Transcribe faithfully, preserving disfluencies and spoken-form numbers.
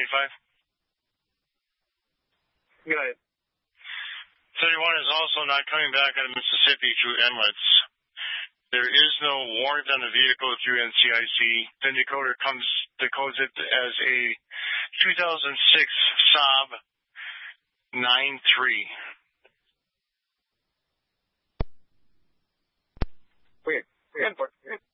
twenty-five. Go ahead. thirty-one is also not coming back out of Mississippi through inlets. There is no warrant on the vehicle through N C I C. Then Dakota comes decodes it as a two thousand six Saab nine three. Weird. Weird.